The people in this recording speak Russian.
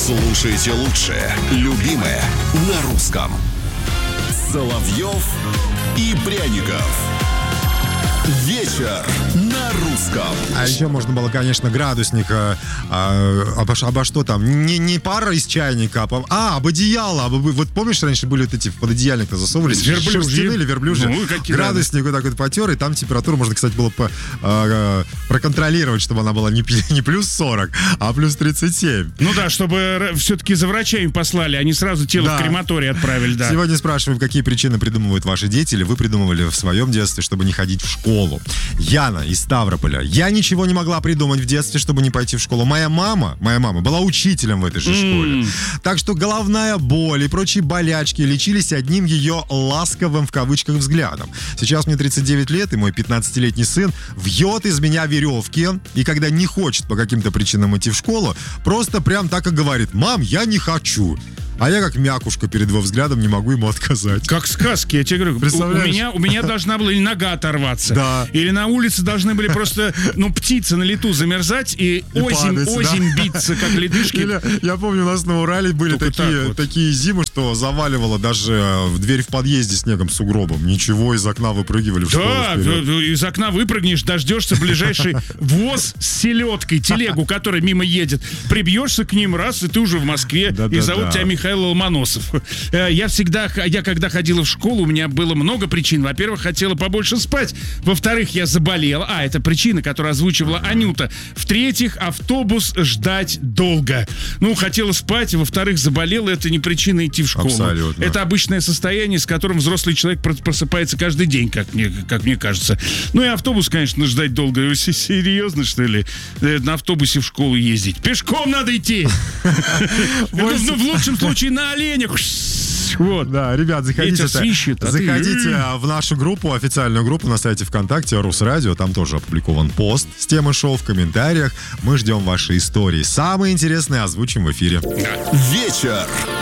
Слушайте лучшее, любимое на русском. Соловьев и Пряников. Вечер на русском. А еще можно было, конечно, градусник. Обо что там? Не пара из чайника, об одеяло. Вот помнишь, раньше были вот эти в пододеяльник-то засовывались? Верблюжьи. Или верблюжьи. Градусник вот так вот потер, и там температуру можно, кстати, было проконтролировать, чтобы она была не плюс 40, а плюс 37. Ну да, чтобы все-таки за врачами послали, а не сразу тело в крематорий отправили, да. Сегодня спрашиваем, какие причины придумывают ваши дети, или вы придумывали в своем детстве, чтобы не ходить в школу. Яна из Ставрополя. Я ничего не могла придумать в детстве, чтобы не пойти в школу. Моя мама была учителем в этой же школе. Так что головная боль и прочие болячки лечились одним ее ласковым в кавычках взглядом. Сейчас мне 39 лет, и мой 15-летний сын вьет из меня веревки, и когда не хочет по каким-то причинам идти в школу, просто прям так и говорит: «Мам, я не хочу». А я как мякушка перед его взглядом не могу ему отказать. Как сказки, я тебе говорю. У меня должна была или нога оторваться, да. Или на улице должны были просто, птицы на лету замерзать и озимь биться, как ледышки. Я помню, у нас на Урале были такие зимы, что заваливало даже в дверь в подъезде снегом сугробом. Ничего, из окна выпрыгивали в школу. Да, из окна выпрыгнешь, дождешься ближайший воз с селедкой, телегу, которая мимо едет. Прибьешься к ним, раз, и ты уже в Москве, и зовут тебя Михаил Ломоносов. Я когда ходила в школу, у меня было много причин. Во-первых, хотела побольше спать. Во-вторых, я заболела. Это причина, которую озвучивала Анюта. В-третьих, автобус ждать долго. Хотела спать. Во-вторых, заболела. Это не причина идти в школу. Абсолютно. Это обычное состояние, с которым взрослый человек просыпается каждый день, как мне кажется. И автобус, конечно, ждать долго. Вы серьезно, что ли? На автобусе в школу ездить? Пешком надо идти. В лучшем случае на оленях. Вот. Да, ребят, заходите в нашу группу, официальную группу на сайте ВКонтакте Русрадио. Там тоже опубликован пост с темой шоу в комментариях. Мы ждем ваши истории. Самые интересные озвучим в эфире. Вечер